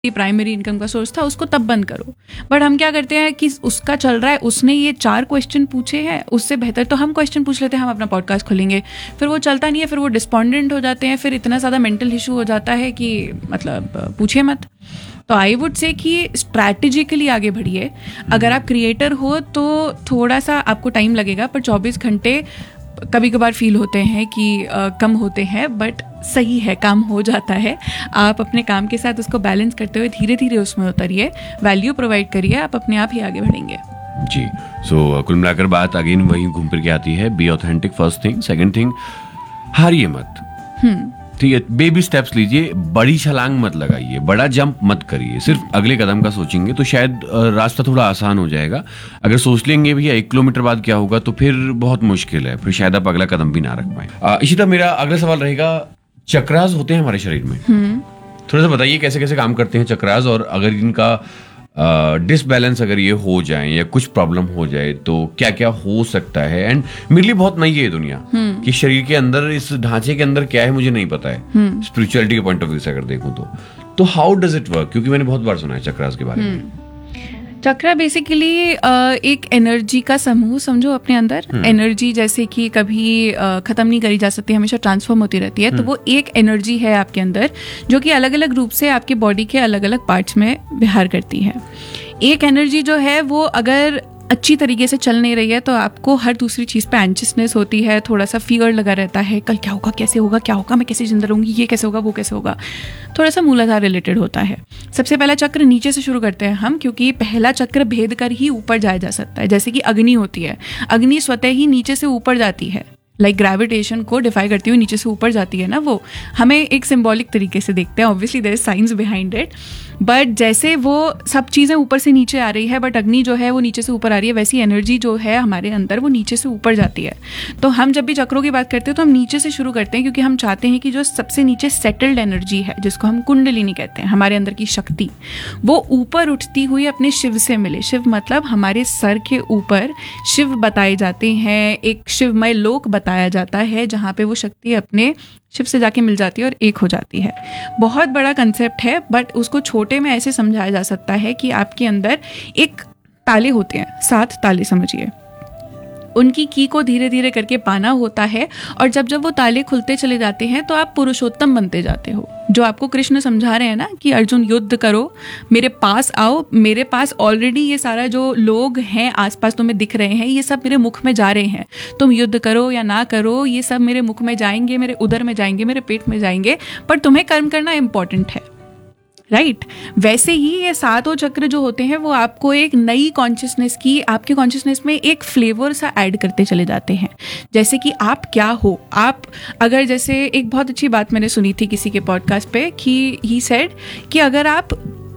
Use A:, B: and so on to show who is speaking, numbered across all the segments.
A: Primary income का source था, उसको तब बंद करो। बट हम क्या करते हैं कि उसका चल रहा है, उसने ये 4 क्वेश्चन पूछे हैं, उससे बेहतर तो हम क्वेश्चन पूछ लेते हैं, हम अपना पॉडकास्ट खोलेंगे, फिर वो चलता नहीं है, फिर वो डिस्पॉन्डेंट हो जाते हैं, फिर इतना ज़्यादा मेंटल इशू हो जाता है कि मतलब पूछिए मत। तो आई वुड से कि स्ट्रैटेजिकली आगे बढ़िए। अगर आप क्रिएटर हो तो थोड़ा सा आपको टाइम लगेगा, पर 24 घंटे कभी कभार फील होते हैं कि कम होते हैं, बट सही है, काम हो जाता है। आप अपने काम के साथ उसको बैलेंस करते हुए धीरे धीरे उसमें उतरिए, वैल्यू प्रोवाइड करिए, आप अपने आप ही आगे बढ़ेंगे।
B: जी। सो कुल मिलाकर बात अगेन वही घूम फिर के आती है, be authentic first thing, second thing हारिए मत। ठीक है, बेबी स्टेप्स लीजिए, बड़ी छलांग मत लगाइए, बड़ा जंप मत करिए, सिर्फ अगले कदम का सोचेंगे तो शायद रास्ता थोड़ा आसान हो जाएगा। अगर सोच लेंगे भैया 1 किलोमीटर बाद क्या होगा तो फिर बहुत मुश्किल है, फिर शायद आप अगला कदम भी ना रख पाए। इसी तरह मेरा अगला सवाल रहेगा, चक्रास होते हैं हमारे शरीर में, थोड़ा सा बताइए कैसे कैसे काम करते हैं चक्रास, और अगर इनका डिसबैलेंस अगर ये हो जाए या कुछ प्रॉब्लम हो जाए तो क्या क्या हो सकता है। एंड मेरे लिए बहुत नई है दुनिया कि शरीर के अंदर, इस ढांचे के अंदर क्या है मुझे नहीं पता है, स्पिरिचुअलिटी के पॉइंट ऑफ व्यू से अगर देखूं तो हाउ डज इट वर्क, क्योंकि मैंने बहुत बार सुना है चक्रास के बारे में।
A: चक्रा बेसिकली एक एनर्जी का समूह समझो अपने अंदर। एनर्जी जैसे कि कभी खत्म नहीं करी जा सकती, हमेशा ट्रांसफॉर्म होती रहती है। तो वो एक एनर्जी है आपके अंदर जो कि अलग अलग रूप से आपके बॉडी के अलग अलग पार्ट्स में विहार करती है। एक एनर्जी जो है वो अगर अच्छी तरीके से चल नहीं रही है तो आपको हर दूसरी चीज़ पे एंशियसनेस होती है, थोड़ा सा फियर लगा रहता है, कल क्या होगा, कैसे होगा, क्या होगा, मैं कैसे जिंदा रहूंगी, ये कैसे होगा, वो कैसे होगा, थोड़ा सा मूलाधार रिलेटेड होता है। सबसे पहला चक्र नीचे से शुरू करते हैं हम, क्योंकि पहला चक्र भेद कर ही ऊपर जाया जा सकता है। जैसे कि अग्नि होती है, अग्नि स्वतः ही नीचे से ऊपर जाती है, लाइक ग्रेविटेशन को डिफाई करती हुई नीचे से ऊपर जाती है ना, वो हमें एक सिंबॉलिक तरीके से देखते हैं। Obviously there is science behind it, but जैसे वो सब चीज़ें ऊपर से नीचे आ रही है, बट अग्नि जो है वो नीचे से ऊपर आ रही है, वैसी एनर्जी जो है हमारे अंदर वो नीचे से ऊपर जाती है। तो हम जब भी चक्रों की बात करते हैं तो हम नीचे से शुरू करते हैं, क्योंकि हम चाहते हैं कि जो सबसे नीचे सेटल्ड एनर्जी है, जिसको हम कुंडलिनी कहते हैं, हमारे अंदर की शक्ति, वो ऊपर उठती हुई अपने शिव से मिले। शिव मतलब हमारे सर के ऊपर शिव बताए जाते हैं, एक शिवमय लोक बताया जाता है जहाँ पे वो शक्ति अपने शिव से जाके मिल जाती है और एक हो जाती है। बहुत बड़ा कंसेप्ट है, बट उसको छोटे में ऐसे समझाया जा सकता है कि आपके अंदर एक ताले होते हैं, 7 ताले समझिए, उनकी की को धीरे धीरे करके पाना होता है, और जब जब वो ताले खुलते चले जाते हैं तो आप पुरुषोत्तम बनते जाते हो। जो आपको कृष्ण समझा रहे हैं ना कि अर्जुन युद्ध करो, मेरे पास आओ, मेरे पास ऑलरेडी ये सारा जो लोग हैं आसपास तुम्हें दिख रहे हैं, ये सब मेरे मुख में जा रहे हैं, तुम युद्ध करो या ना करो, ये सब मेरे मुख में जाएंगे, मेरे उदर में जाएंगे, मेरे पेट में जाएंगे, पर तुम्हें कर्म करना इंपॉर्टेंट है, राइट। वैसे ही ये 7 चक्र जो होते हैं वो आपको एक नई कॉन्शियसनेस की, आपके कॉन्शियसनेस में एक फ्लेवर सा ऐड करते चले जाते हैं। जैसे कि आप क्या हो, आप अगर, जैसे एक बहुत अच्छी बात मैंने सुनी थी किसी के पॉडकास्ट पे कि ही सेड कि अगर आप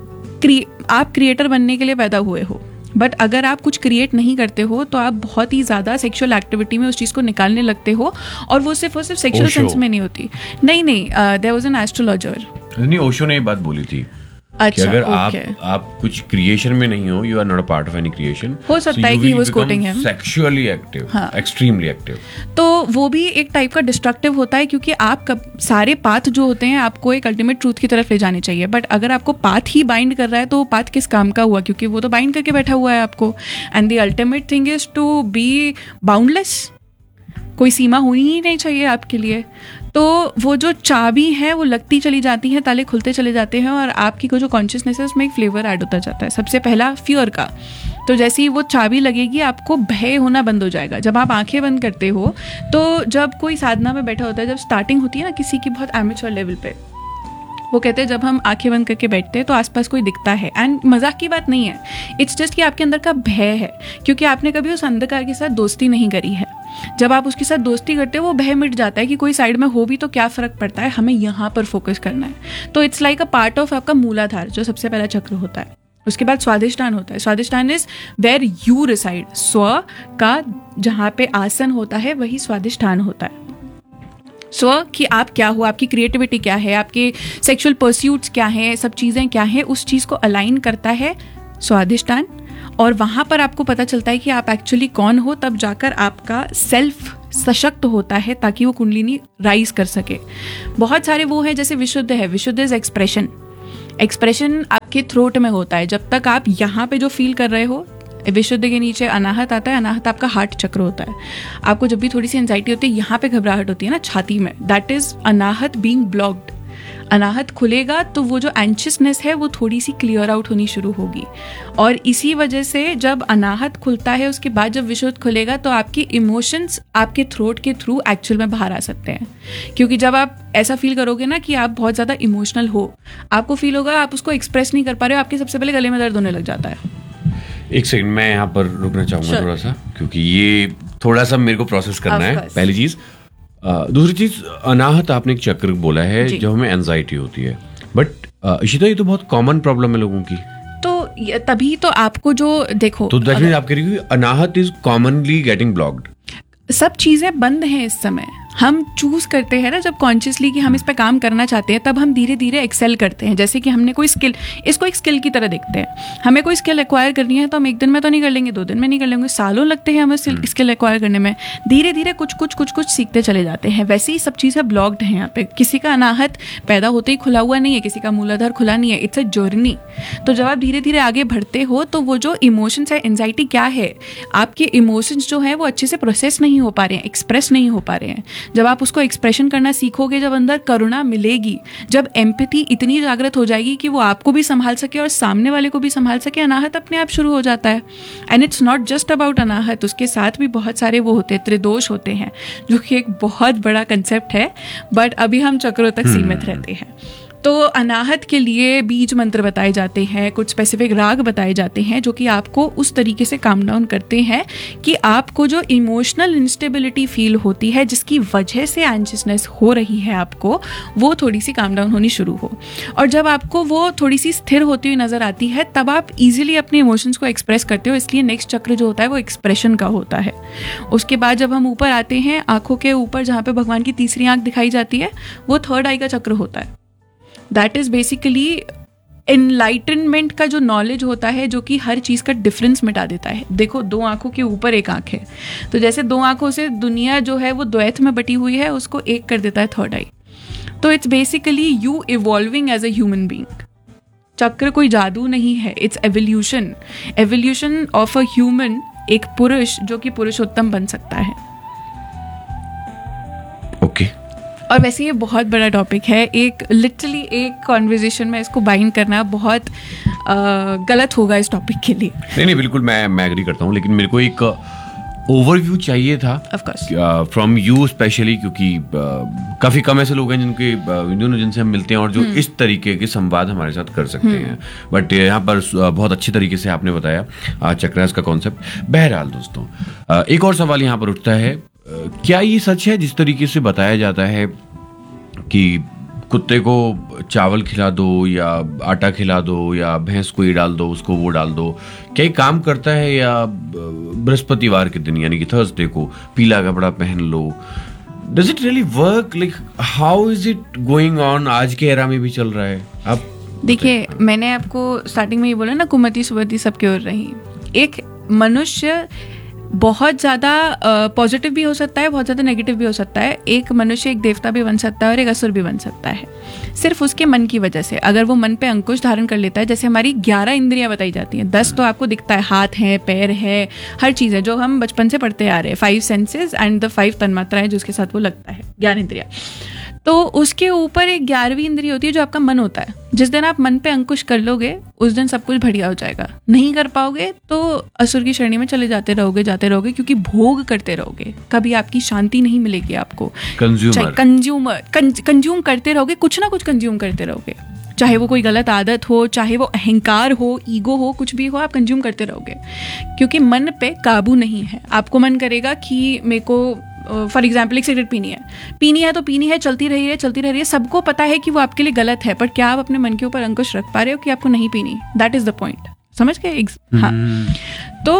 A: क्रिएटर बनने के लिए पैदा हुए हो, बट अगर आप कुछ क्रिएट नहीं करते हो तो आप बहुत ही ज़्यादा सेक्सुअल एक्टिविटी में उस चीज़ को निकालने लगते हो, और वो सिर्फ सेक्सुअल सेंस में नहीं होती। नहीं, there was an astrologer,
B: Osho ने ये बात बोली थी। अच्छा, कि अगर आप कुछ क्रिएशन में नहीं हो, you are not a part of any creation, हो सकता है कि he was coating him, sexually active, extremely active, तो वो भी एक टाइप का डिस्ट्रक्टिव होता है, क्योंकि आप सारे पाथ जो होते हैं आपको एक अल्टीमेट ट्रूथ की तरफ ले जाने चाहिए, बट अगर आपको पाथ ही बाइंड कर रहा है तो वो पाथ किस काम का हुआ, क्योंकि वो तो बाइंड करके बैठा हुआ है आपको। And the ultimate thing is to be boundless, कोई सीमा होनी ही नहीं चाहिए आपके लिए। तो वो जो चाबी है वो लगती चली जाती है, ताले खुलते चले जाते हैं, और आपकी जो कॉन्शियसनेस है उसमें एक फ्लेवर ऐड होता जाता है। सबसे पहला फियर का, तो जैसे ही वो चाबी लगेगी आपको भय होना बंद हो जाएगा। जब आप आंखें बंद करते हो तो जब कोई साधना में बैठा होता है, जब स्टार्टिंग होती है ना किसी की बहुत एमेच्योर लेवल पे, वो कहते हैं जब हम आंखें बंद करके बैठते हैं तो आसपास कोई दिखता है, एंड मजाक की बात नहीं है, इट्स जस्ट कि आपके अंदर का भय है, क्योंकि आपने कभी उस अंधकार के साथ दोस्ती नहीं करी है। जब आप उसके साथ दोस्ती करते हो वो भय मिट जाता है कि कोई साइड में हो भी तो क्या फर्क पड़ता है, हमें यहाँ पर फोकस करना है। तो it's like a part of आपका मूलाधार, जो सबसे पहला चक्र होता है। उसके बाद स्वादिष्टान होता है। Swadhisthana is where you reside, स्व का जहाँ पे आसन होता है वही स्वादिष्टान होता है। स्व कि आप क्या हो, आपकी क्रिएटिविटी क्या है, आपके सेक्सुअल परस्यूट्स क्या है, सब चीज़ें क्या है, उस चीज़ को अलाइन करता है स्वादिष्टान, और वहाँ पर आपको पता चलता है कि आप एक्चुअली कौन हो। तब जाकर आपका सेल्फ सशक्त होता है ताकि वो कुंडलिनी राइज कर सके। बहुत सारे वो हैं, जैसे विशुद्ध है, विशुद्ध इज एक्सप्रेशन,
A: एक्सप्रेशन आपके थ्रोट में होता है। जब तक आप यहाँ पे जो फील कर रहे हो, विशुद्ध के नीचे अनाहत आता है, अनाहत आपका हार्ट चक्र होता है। आपको जब भी थोड़ी सी एंजाइटी होती है, यहाँ पे घबराहट होती है ना छाती में, that is Anahat being blocked. अनाहत खुलेगा तो वो जो एंशियसनेस है वो थोड़ी सी क्लियर आउट होनी शुरू होगी, और इसी वजह से जब अनाहत खुलता है उसके बाद जब विशुद्ध खुलेगा तो आपकी इमोशंस आपके थ्रोट के थ्रू एक्चुअल में बाहर आ सकते हैं। क्योंकि जब आप ऐसा फील करोगे ना कि आप बहुत ज़्यादा इमोशनल हो, आपको फील होगा आप उसको एक्सप्रेस नहीं कर पा रहे हो, आपके सबसे पहले गले में दर्द होने लग जाता है।
B: एक सेकंड, मैं यहाँ पर रुकना चाहूँगा थोड़ा सा, क्योंकि ये थोड़ा सा मेरे को प्रोसेस करना है, पहली चीज़। दूसरी चीज, अनाहत आपने एक चक्र बोला है जब हमें एंजाइटी होती है, बट इशिता ये तो बहुत कॉमन प्रॉब्लम है लोगों की।
A: तो तभी तो आपको जो देखो,
B: तो दैट मींस आप कह रही हो अनाहत इज कॉमनली गेटिंग ब्लॉक्ड।
A: सब चीजें बंद हैं इस समय। हम चूज करते हैं ना जब कॉन्शियसली कि हम इस पे काम करना चाहते हैं, तब हम धीरे धीरे एक्सेल करते हैं। जैसे कि हमने कोई स्किल, इसको एक स्किल की तरह देखते हैं। हमें कोई स्किल एक्वायर करनी है तो हम एक दिन में तो नहीं कर लेंगे, 2 दिन में नहीं कर लेंगे, सालों लगते हैं हमें स्किल एक्वायर करने में। धीरे धीरे कुछ कुछ सीखते चले जाते हैं। वैसे ही सब चीज़ें ब्लॉक्ड हैं यहाँ पे। किसी का अनाहत पैदा होते ही खुला हुआ नहीं है, किसी का मूलाधार खुला नहीं है, इट्स अ जर्नी। तो जब आप धीरे धीरे आगे बढ़ते हो तो वो जो इमोशंस है, एंजाइटी क्या है, आपके इमोशंस जो है वो अच्छे से प्रोसेस नहीं हो पा रहे हैं, एक्सप्रेस नहीं हो पा रहे हैं। जब आप उसको एक्सप्रेशन करना सीखोगे, जब अंदर करुणा मिलेगी, जब एम्पैथी इतनी जागृत हो जाएगी कि वो आपको भी संभाल सके और सामने वाले को भी संभाल सके, अनाहत अपने आप शुरू हो जाता है। And it's not just about अनाहत, उसके साथ भी बहुत सारे वो होते हैं, त्रिदोष होते हैं, जो कि एक बहुत बड़ा कंसेप्ट है, बट अभी हम चक्रों तक सीमित रहते हैं। तो अनाहत के लिए बीज मंत्र बताए जाते हैं, कुछ स्पेसिफिक राग बताए जाते हैं जो कि आपको उस तरीके से काम डाउन करते हैं कि आपको जो इमोशनल इंस्टेबिलिटी फील होती है, जिसकी वजह से एंशियसनेस हो रही है आपको, वो थोड़ी सी काम डाउन होनी शुरू हो। और जब आपको वो थोड़ी सी स्थिर होती हुई नजर आती है, तब आप इजीली अपने इमोशंस को एक्सप्रेस करते हो। इसलिए नेक्स्ट चक्र जो होता है वो एक्सप्रेशन का होता है। उसके बाद जब हम ऊपर आते हैं, आंखों के ऊपर जहाँ पे भगवान की तीसरी आंख दिखाई जाती है, वो थर्ड आई का चक्र होता है। दैट इज बेसिकली एनलाइटनमेंट का जो नॉलेज होता है, जो कि हर चीज़ का डिफरेंस मिटा देता है। देखो, 2 आंखों के ऊपर एक आंख है, तो जैसे 2 आंखों से दुनिया जो है वो द्वैत में बटी हुई है, उसको एक कर देता है थर्ड आई। तो it's basically you evolving as a human being. चक्र कोई जादू नहीं है, it's evolution, evolution of a human, एक पुरुष जो कि पुरुषोत्तम बन सकता है।
B: ओके।
A: और वैसे ये बहुत बड़ा टॉपिक है, एक लिटरली एक कॉन्वर्जेशन में इसको बाइंड करना बहुत गलत होगा इस टॉपिक के लिए।
B: नहीं, बिल्कुल मैं एग्री करता हूँ, लेकिन मेरे को एक ओवरव्यू चाहिए था फ्रॉम यू स्पेशली, क्योंकि काफ़ी कम ऐसे लोग हैं जिनसे हम मिलते हैं और जो इस तरीके के संवाद हमारे साथ कर सकते हैं। बट यहाँ पर बहुत अच्छे तरीके से आपने बताया चक्रास का कॉन्सेप्ट। बहरहाल दोस्तों, एक और सवाल यहाँ पर उठता है, क्या ये सच है जिस तरीके से बताया जाता है कि कुत्ते को चावल खिला दो या आटा खिला दो या भैंस को ये डाल दो, उसको वो डाल दो, क्या ये काम करता है? या बृहस्पतिवार के दिन यानी कि थर्सडे को पीला कपड़ा पहन लो, does it really work? Like how is it going on? आज के एरा में भी चल रहा है। आप
A: देखिए, मैंने आपको स्टार्टिंग में ये बोला ना, कुमति सुमति सबकी ओर रही। एक मनुष्य बहुत ज़्यादा पॉजिटिव भी हो सकता है, बहुत ज़्यादा नेगेटिव भी हो सकता है। एक मनुष्य एक देवता भी बन सकता है और एक असुर भी बन सकता है, सिर्फ उसके मन की वजह से। अगर वो मन पे अंकुश धारण कर लेता है, जैसे हमारी 11 इंद्रियां बताई जाती हैं, 10 तो आपको दिखता है, हाथ है, पैर है, हर चीज़ है, जो हम बचपन से पढ़ते आ रहे हैं, 5 सेंसेस एंड द 5 तन्मात्राएं, जिसके साथ वो लगता है, ज्ञान इंद्रिया। तो उसके ऊपर एक 11वीं इंद्रिय होती है जो आपका मन होता है। जिस दिन आप मन पे अंकुश कर लोगे, उस दिन सब कुछ बढ़िया हो जाएगा। नहीं कर पाओगे तो असुर की श्रेणी में चले जाते रहोगे, क्योंकि भोग करते रहोगे, कभी आपकी शांति नहीं मिलेगी आपको। कंज्यूम करते रहोगे, कुछ ना कुछ कंज्यूम करते रहोगे, चाहे वो कोई गलत आदत हो, चाहे वो अहंकार हो, ईगो हो, कुछ भी हो, आप कंज्यूम करते रहोगे, क्योंकि मन पे काबू नहीं है। आपको मन करेगा कि मेरे को फॉर एग्जाम्पल एक सिगरेट पीनी है तो पीनी है, चलती रही है। सबको पता है कि वो आपके लिए गलत है, पर क्या आप अपने मन के ऊपर अंकुश रख पा रहे हो कि आपको नहीं पीनी? That is the point. समझ गए? हाँ। तो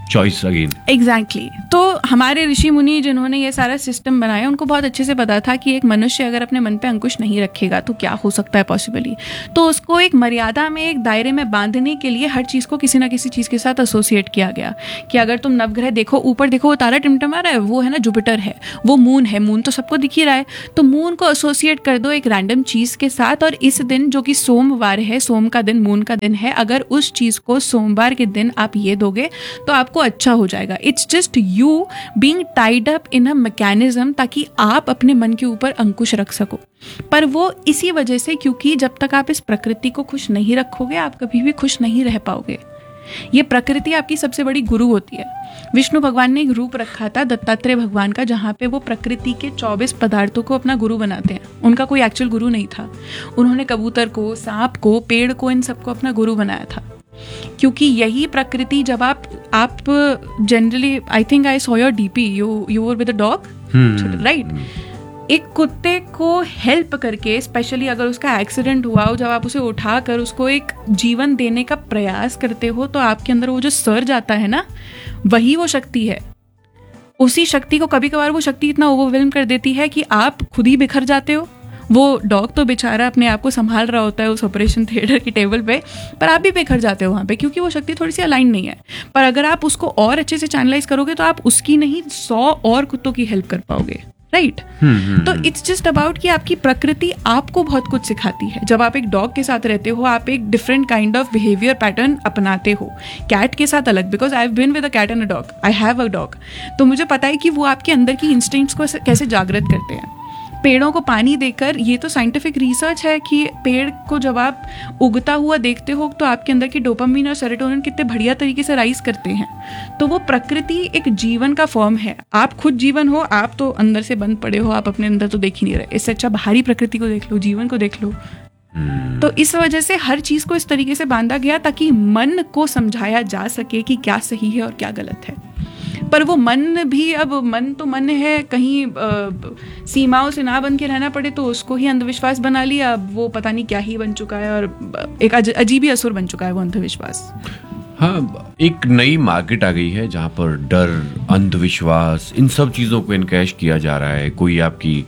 B: चॉइस अगेन।
A: एग्जैक्टली। तो हमारे ऋषि मुनि जिन्होंने ये सारा सिस्टम बनाया उनको बहुत अच्छे से पता था कि एक मनुष्य अगर अपने मन पे अंकुश नहीं रखेगा तो क्या हो सकता है पॉसिबली। तो उसको एक मर्यादा में, एक दायरे में बांधने के लिए हर चीज़ को किसी ना किसी चीज़ के साथ एसोसिएट किया गया कि अगर तुम नवग्रह देखो, ऊपर देखो वो तारा टिमटिमा रहा है, वो है ना जुपिटर है, वो मून है, मून तो सबको दिख ही रहा है, तो मून को एसोसिएट कर दो एक रैंडम चीज़ के साथ। और इस दिन जो कि सोमवार है, सोम का दिन, मून का दिन है, अगर उस चीज़ को सोमवार के दिन आप ये दोगे तो आपको अच्छा हो जाएगा। It's just you being tied up in a mechanism ताकि आप अपने मन के ऊपर अंकुश रख सको। पर वो इसी वजह से, क्योंकि जब तक आप इस प्रकृति को खुश नहीं रखोगे आप कभी भी खुश नहीं रह पाओगे। ये प्रकृति आपकी सबसे बड़ी गुरु होती है। विष्णु भगवान ने एक रूप रखा था दत्तात्रेय भगवान का, जहाँ पे वो प्रकृति के 24 पदार्थों को अपना गुरु बनाते हैं। उनका कोई एक्चुअल गुरु नहीं था। उन्होंने कबूतर को, सांप को, पेड़ को, इन सबको अपना गुरु बनाया था। क्योंकि यही प्रकृति, जब आप generally, I think I saw your DP, you were with a dog, right? एक कुत्ते को हेल्प करके, स्पेशली अगर उसका एक्सीडेंट हुआ हो, जब आप उसे उठाकर उसको एक जीवन देने का प्रयास करते हो तो आपके अंदर वो जो सर्ज आता है ना, वही वो शक्ति है। उसी शक्ति को कभी कभार वो शक्ति इतना ओवरवेल्म कर देती है कि आप खुद ही बिखर जाते हो। वो डॉग तो बेचारा अपने आप को संभाल रहा होता है उस ऑपरेशन थिएटर की टेबल पे, पर आप भी बिखर जाते हो वहाँ पे, क्योंकि वो शक्ति थोड़ी सी अलाइन नहीं है। पर अगर आप उसको और अच्छे से चैनलाइज करोगे तो आप उसकी नहीं 100 और कुत्तों की हेल्प कर पाओगे, राइट? तो इट्स जस्ट अबाउट कि आपकी प्रकृति आपको बहुत कुछ सिखाती है। जब आप एक डॉग के साथ रहते हो, आप एक different kind of behaviour pattern अपनाते हो। कैट के साथ अलग, because I have been with a cat and a dog, I have a dog. तो मुझे पता है कि वो आपके अंदर की इंस्टिंक्ट्स को कैसे जागृत करते हैं। पेड़ों को पानी देकर, ये तो साइंटिफिक रिसर्च है कि पेड़ को जब आप उगता हुआ देखते हो तो आपके अंदर की डोपामिन और सेरोटोनिन कितने बढ़िया तरीके से राइज करते हैं। तो वो प्रकृति एक जीवन का फॉर्म है। आप खुद जीवन हो, आप तो अंदर से बंद पड़े हो, आप अपने अंदर तो देख ही नहीं रहे। इससे अच्छा बाहरी प्रकृति को देख लो, जीवन को देख लो। तो इस वजह से हर चीज को इस तरीके से बांधा गया ताकि मन को समझाया जा सके कि क्या सही है और क्या गलत है। पर वो मन भी, अब मन तो मन है, कहीं सीमाओं से ना बन के रहना पड़े तो उसको ही अंधविश्वास बना लिया। अब वो पता नहीं क्या ही बन चुका है और एक अजीब ही असुर बन चुका है वो अंधविश्वास।
B: हाँ, एक नई मार्केट आ गई है जहाँ पर डर, अंधविश्वास, इन सब चीज़ों को इनकैश किया जा रहा है। कोई आपकी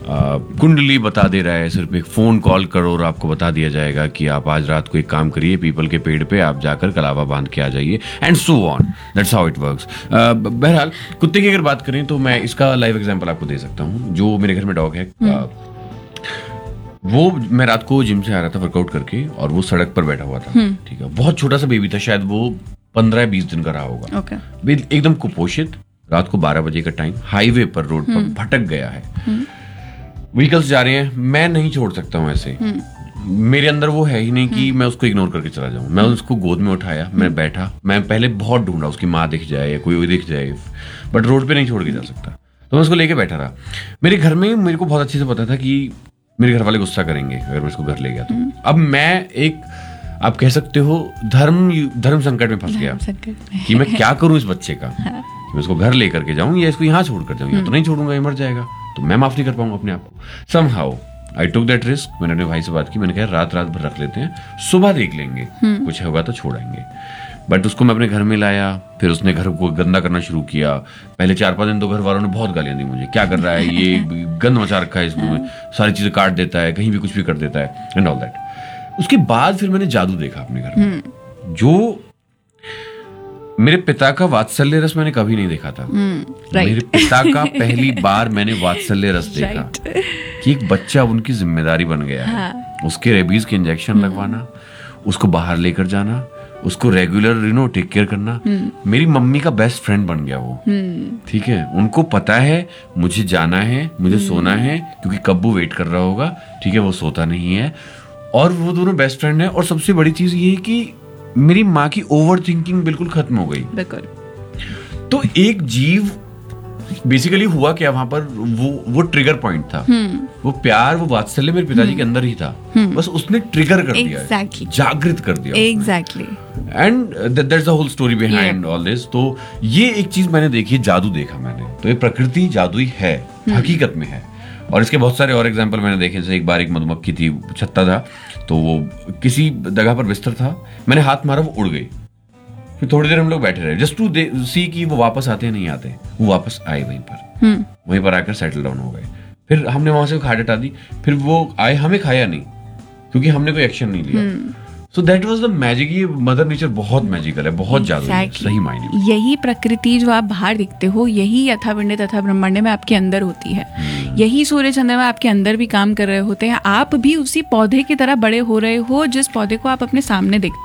B: कुंडली बता दे रहा है, सिर्फ एक फ़ोन कॉल करो और आपको बता दिया जाएगा कि आप आज रात को एक काम करिए, पीपल के पेड़ पे आप जाकर कलावा बांध के आ जाइए, and so on. That's how it works. बहरहाल, कुत्ते की अगर बात करें तो मैं इसका लाइव एग्जांपल आपको दे सकता हूँ। जो मेरे घर में डॉग है, वो, मैं रात को जिम से आ रहा था वर्कआउट करके और वो सड़क पर बैठा हुआ था, ठीक है। बहुत छोटा सा बेबी था, शायद वो 15-20 दिन का रहा होगा, एकदम कुपोषित। रात को 12 बजे का टाइम, हाईवे पर, रोड पर भटक गया है, व्हीकल्स जा रहे हैं, मैं नहीं छोड़ सकता हूँ ऐसे। मेरे अंदर वो है ही नहीं कि मैं उसको इग्नोर करके चला जाऊं। मैं उसको गोद में उठाया, मैं बैठा, मैं पहले बहुत ढूंढा उसकी माँ दिख जाए या कोई दिख जाए, बट रोड पे नहीं छोड़ के जा सकता, तो मैं उसको लेके बैठा रहा। मेरे घर में मेरे को बहुत अच्छे से पता था कि मेरे घर वाले गुस्सा करेंगे अगर मैं इसको घर ले गया तो। अब मैं एक, आप कह सकते हो, धर्म संकट में फंस गया कि मैं क्या करूं इस बच्चे का, कि मैं इसको घर लेकर के जाऊं या इसको यहाँ छोड़कर जाऊं, या तो नहीं छोड़ूंगा, ये मर जाएगा, तो मैं माफ नहीं कर पाऊंगा अपने आप को। Somehow I took that risk. मैंने अपने भाई से बात की, मैंने कहा रात भर रख लेते हैं, सुबह देख लेंगे, कुछ होगा तो छोड़ेंगे। बट उसको मैं अपने घर में लाया, फिर उसने घर को गंदा करना शुरू किया। पहले 4-5 दिन तो घर वालों ने बहुत गालियां दी मुझे, क्या कर रहा है ये, गंद मचा रखा है इसमें, सारी चीजें काट देता है, कहीं भी कुछ भी कर देता है, एंड ऑल दैट। उसके बाद फिर मैंने जादू देखा अपने घर में, जो मेरे पिता का वात्सल्य रस मैंने कभी नहीं देखा था। मेरे पिता का पहली बार मैंने वात्सल्य रस देखा कि एक बच्चा उनकी जिम्मेदारी बन गया है। उसके रेबीज के इंजेक्शन लगवाना, उसको बाहर लेकर जाना, उसको रेगुलर टेक केयर करना। मेरी मम्मी का बेस्ट फ्रेंड बन गया वो, ठीक है। उनको पता है मुझे जाना है, मुझे सोना है, क्योंकि कब्बू वेट कर रहा होगा, ठीक है, वो सोता नहीं है, और वो दोनों बेस्ट फ्रेंड है। और सबसे बड़ी चीज ये है कि मेरी माँ की ओवर थिंकिंग बिल्कुल खत्म हो गई। तो एक जीव, बेसिकली हुआ क्या वहां पर, वो ट्रिगर पॉइंट था। वो प्यार, वो वात्सल्य मेरे पिताजी के अंदर ही था, बस उसने ट्रिगर कर दिया, जागृत कर दिया। Exactly. And that's the whole story behind all this. तो ये एक चीज मैंने देखी, जादू देखा मैंने। तो ये प्रकृति जादुई है, हकीकत में है। और इसके बहुत सारे और एग्जाम्पल मैंने देखे। जैसे एक बार एक मधुमक्खी थी, छत्ता था, तो वो किसी जगह पर बिस्तर था, मैंने हाथ मारा, वो उड़ गई। फिर थोड़ी देर हम लोग बैठे रहे जस्ट टू सी कि वो वापस आते हैं नहीं आते। वो वापस आए वहीं पर आकर सेटल डाउन हो गए। फिर हमने वहां से खाट हटा दी, फिर वो आए, हमें खाया नहीं क्योंकि हमने कोई एक्शन नहीं लिया। So that was the magic। ये मदर नेचर बहुत मैजिकल है, बहुत जादू है, सही मायने में।
A: यही प्रकृति जो आप बाहर दिखते हो, यही यथा पिंड तथा ब्रह्मांड में आपके अंदर होती है। यही सूर्य चंद्रमा आपके अंदर भी काम कर रहे होते हैं। आप भी उसी पौधे की तरह बड़े हो रहे हो जिस पौधे को आप अपने सामने देखते